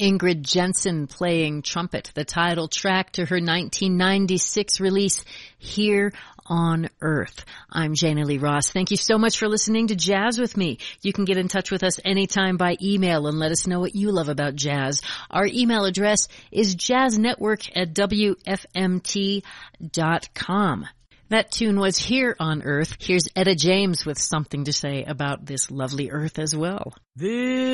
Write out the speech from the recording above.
Ingrid Jensen playing trumpet, the title track to her 1996 release, Here on Earth. I'm Jana Lee Ross. Thank you so much for listening to Jazz with me. You can get in touch with us anytime by email and let us know what you love about jazz. Our email address is jazznetwork@wfmt.com. That tune was Here on Earth. Here's Etta James with something to say about this lovely earth as well.